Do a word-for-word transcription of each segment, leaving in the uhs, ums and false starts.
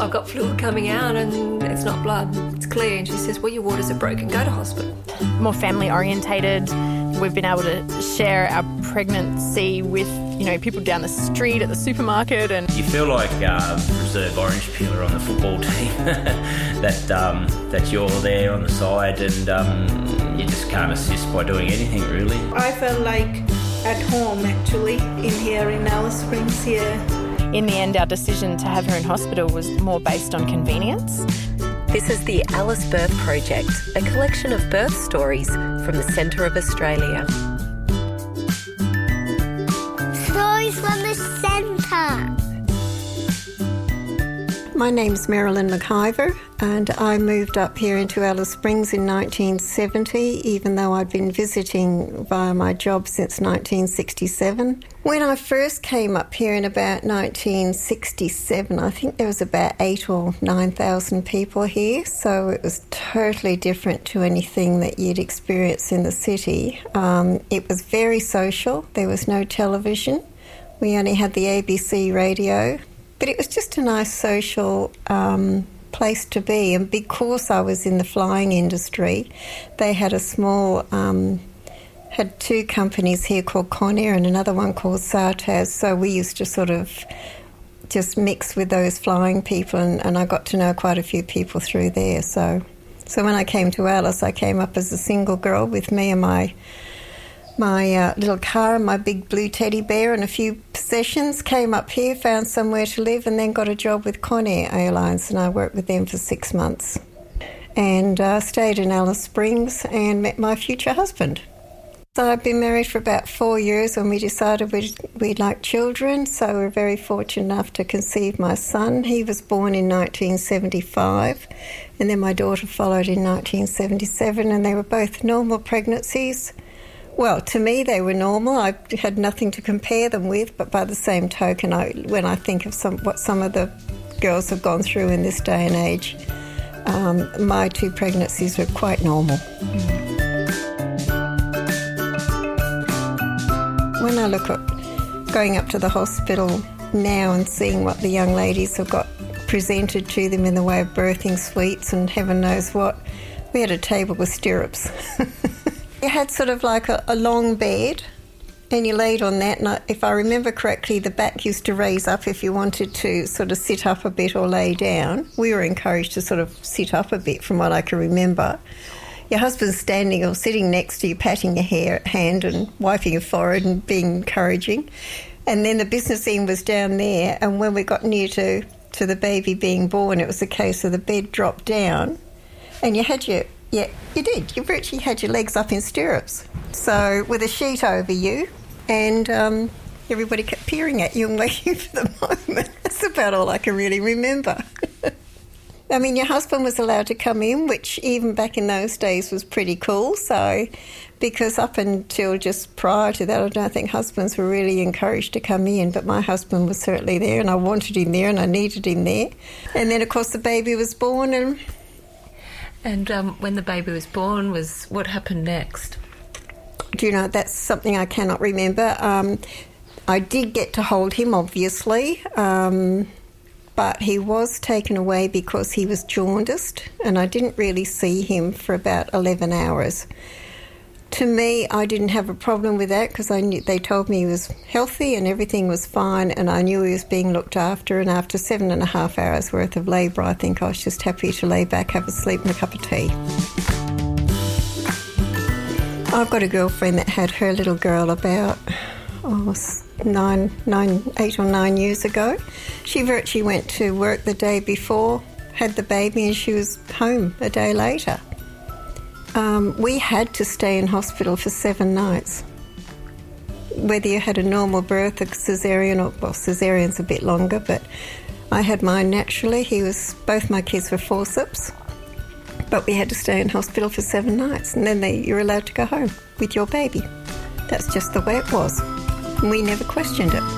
I've got fluid coming out and it's not blood, it's clear. And she says, well, your waters are broken, go to hospital. More family orientated. We've been able to share our pregnancy with, you know, people down the street at the supermarket. And you feel like uh, reserve orange peeler on the football team, that um, that you're there on the side and um, you just can't assist by doing anything really. I felt like at home actually in here in Alice Springs here. In the end, our decision to have her in hospital was more based on convenience. This is the Alice Birth Project, a collection of birth stories from the centre of Australia. Stories from the centre. My name's Marilyn McIver and I moved up here into Alice Springs in nineteen seventy, even though I'd been visiting via my job since nineteen sixty-seven. When I first came up here in about nineteen sixty-seven, I think there was about eight or nine thousand people here, so it was totally different to anything that you'd experience in the city. Um, it was very social. There was no television. We only had the A B C radio. But it was just a nice social um, place to be. And because I was in the flying industry, they had a small, um, had two companies here called Conair and another one called Sartaz. So we used to sort of just mix with those flying people, and, and I got to know quite a few people through there. So, so when I came to Alice, I came up as a single girl with me and my my uh, little car and my big blue teddy bear and a few possessions, came up here, found somewhere to live and then got a job with Conair Airlines, and I worked with them for six months and uh, stayed in Alice Springs and met my future husband. So I've been married for about four years when we decided we'd, we'd like children, so we were very fortunate enough to conceive my son. He was born in nineteen seventy-five and then my daughter followed in nineteen seventy-seven, and they were both normal pregnancies. Well, to me they were normal. I had nothing to compare them with, but by the same token, I, when I think of some, what some of the girls have gone through in this day and age, um, my two pregnancies were quite normal. When I look at going up to the hospital now and seeing what the young ladies have got presented to them in the way of birthing suites and heaven knows what, we had a table with stirrups. You had sort of like a, a long bed and you laid on that, and I, if I remember correctly, the back used to raise up if you wanted to sort of sit up a bit or lay down. We were encouraged to sort of sit up a bit from what I can remember. Your husband's standing or sitting next to you, patting your hair, hand and wiping your forehead and being encouraging. And then the business end was down there, and when we got near to, to the baby being born, it was a case of the bed dropped down and you had your... Yeah, you did. You virtually had your legs up in stirrups. So with a sheet over you, and um, everybody kept peering at you and waiting for the moment. That's about all I can really remember. I mean, your husband was allowed to come in, which even back in those days was pretty cool. So, because up until just prior to that, I don't think husbands were really encouraged to come in, but my husband was certainly there, and I wanted him there and I needed him there. And then, of course, the baby was born and... And um, when the baby was born, was what happened next? Do you know, that's something I cannot remember. Um, I did get to hold him, obviously, um, but he was taken away because he was jaundiced, and I didn't really see him for about eleven hours. To me, I didn't have a problem with that because I knew, they told me he was healthy and everything was fine, and I knew he was being looked after, and after seven and a half hours worth of labour, I think I was just happy to lay back, have a sleep and a cup of tea. I've got a girlfriend that had her little girl about oh, nine, nine, eight or nine years ago. She virtually went to work the day before, had the baby, and she was home a day later. Um, we had to stay in hospital for seven nights. Whether you had a normal birth, a caesarean, or, well, caesarean's a bit longer, but I had mine naturally. He was, both my kids were forceps, but we had to stay in hospital for seven nights, and then they, you're allowed to go home with your baby. That's just the way it was. And we never questioned it.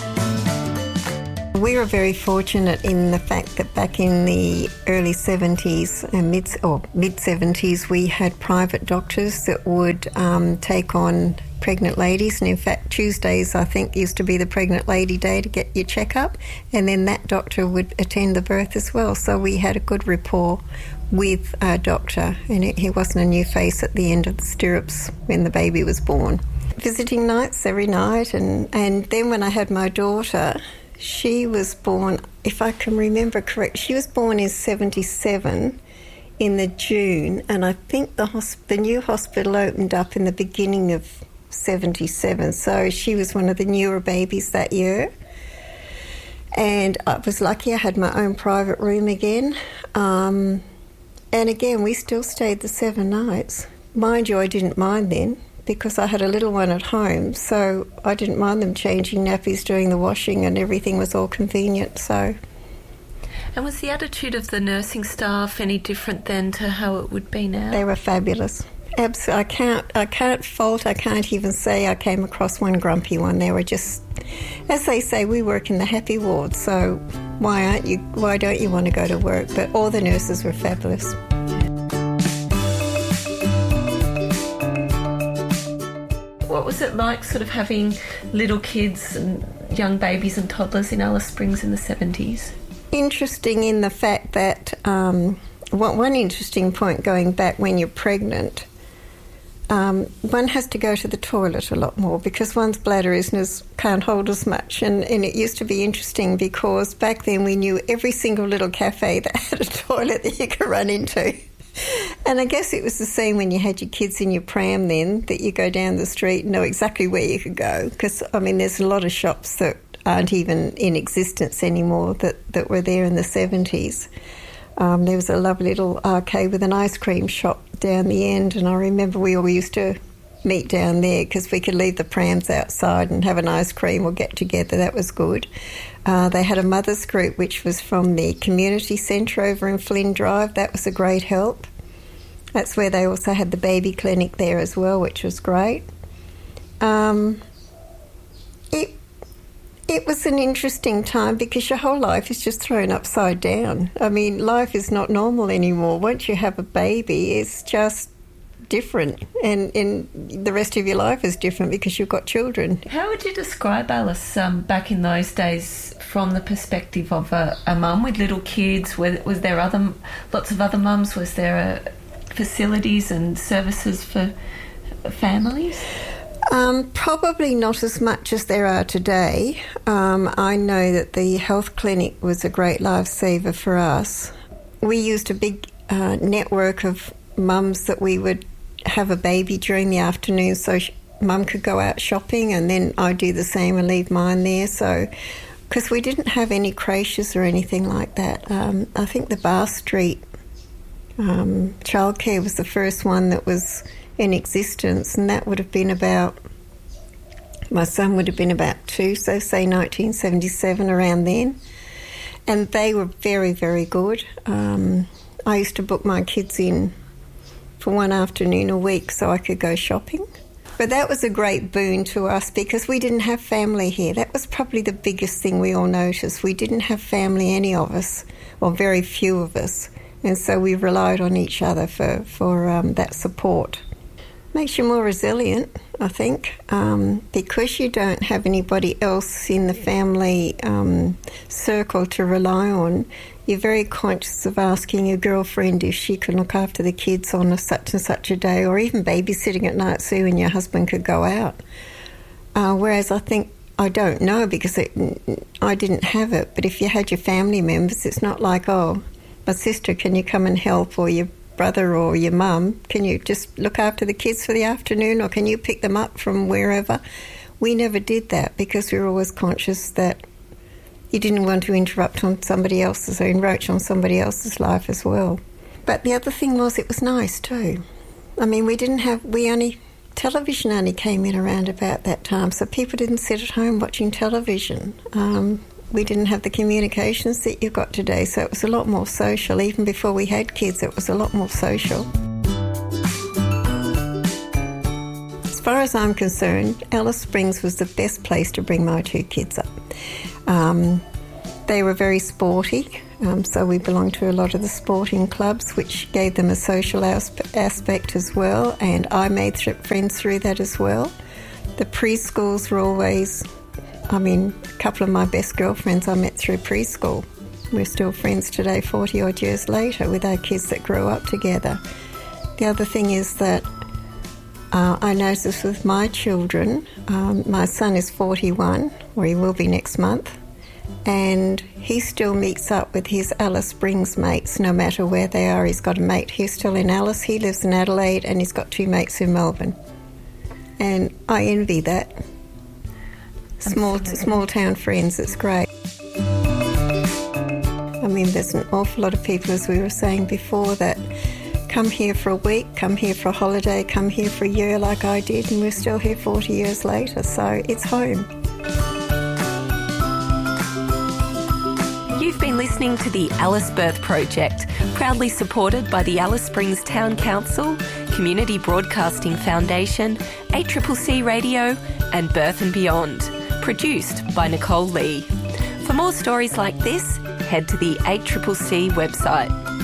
We were very fortunate in the fact that back in the early seventies and mid or mid seventies, we had private doctors that would um, take on pregnant ladies, and in fact Tuesdays I think used to be the pregnant lady day to get your checkup, and then that doctor would attend the birth as well. So we had a good rapport with our doctor, and it, he wasn't a new face at the end of the stirrups when the baby was born. Visiting nights every night, and, and then when I had my daughter, she was born, if I can remember correct, she was born in seventy-seven in the June, and I think the, hosp- the new hospital opened up in the beginning of seventy-seven, so she was one of the newer babies that year. And I was lucky I had my own private room again. Um, and again, we still stayed the seven nights. Mind you, I didn't mind then because I had a little one at home, so I didn't mind them changing nappies, doing the washing, and everything was all convenient, so... And was the attitude of the nursing staff any different then to how it would be now? They were fabulous. Absolutely. I can't, I can't fault, I can't even say I came across one grumpy one. They were just, as they say, we work in the happy ward, so why aren't you? Why don't you want to go to work? But all the nurses were fabulous. What was it like sort of having little kids and young babies and toddlers in Alice Springs in the seventies? Interesting in the fact that um, one, one interesting point going back when you're pregnant, um, one has to go to the toilet a lot more because one's bladder isn't as, can't hold as much. And, and it used to be interesting because back then we knew every single little cafe that had a toilet that you could run into. And I guess it was the same when you had your kids in your pram then, that you go down the street and know exactly where you could go. Because, I mean, there's a lot of shops that aren't even in existence anymore that, that were there in the seventies. Um, there was a lovely little arcade with an ice cream shop down the end, and I remember we all used to meet down there because we could leave the prams outside and have an ice cream or get together. That was good. Uh, they had a mothers group which was from the community centre over in Flynn Drive. That was a great help. That's where they also had the baby clinic there as well, which was great. Um, it It was an interesting time because your whole life is just thrown upside down. I mean, life is not normal anymore. Once you have a baby, it's just different, and, and the rest of your life is different because you've got children. How would you describe Alice um, back in those days from the perspective of a, a mum with little kids? Was, was there other lots of other mums? Was there uh, facilities and services for families? Um, probably not as much as there are today. Um, I know that the health clinic was a great lifesaver for us. We used a big uh, network of mums that we would have a baby during the afternoon so sh- mum could go out shopping, and then I'd do the same and leave mine there. So, because we didn't have any creches or anything like that. Um, I think the Bath Street um, childcare was the first one that was in existence, and that would have been about, my son would have been about two, so say nineteen seventy-seven, around then. And they were very, very good. Um, I used to book my kids in for one afternoon a week so I could go shopping. But that was a great boon to us because we didn't have family here. That was probably the biggest thing we all noticed. We didn't have family, any of us, or very few of us. And so we relied on each other for, for um, that support. Makes you more resilient, I think, um, because you don't have anybody else in the family um, circle to rely on. You're very conscious of asking your girlfriend if she can look after the kids on a such and such a day, or even babysitting at night so when your husband could go out. Uh, whereas I think, I don't know because it, I didn't have it, but if you had your family members, it's not like, oh, my sister, can you come and help, or your brother or your mum, can you just look after the kids for the afternoon, or can you pick them up from wherever? We never did that because we were always conscious that you didn't want to interrupt on somebody else's or encroach on somebody else's life as well. But the other thing was, it was nice too. I mean, we didn't have, we only, television only came in around about that time, so people didn't sit at home watching television. Um, we didn't have the communications that you've got today, so it was a lot more social. Even before we had kids, it was a lot more social. As far as I'm concerned, Alice Springs was the best place to bring my two kids up. Um, they were very sporty, um, so we belonged to a lot of the sporting clubs, which gave them a social aspe- aspect as well, and I made th- friends through that as well. The preschools were always, I mean, a couple of my best girlfriends I met through preschool. We're still friends today, forty odd years later, with our kids that grew up together. The other thing is that uh, I noticed with my children, um, my son is forty-one, or he will be next month, and he still meets up with his Alice Springs mates no matter where they are. He's got a mate here still in Alice, he lives in Adelaide, and he's got two mates in Melbourne. And I envy that. Small, small town friends, it's great. I mean, there's an awful lot of people, as we were saying before, that come here for a week, come here for a holiday, come here for a year like I did, and we're still here forty years later, so it's home. You've been listening to the Alice Birth Project, proudly supported by the Alice Springs Town Council, Community Broadcasting Foundation, A C C C Radio and Birth and Beyond. Produced by Nicole Lee. For more stories like this, head to the A C C C website.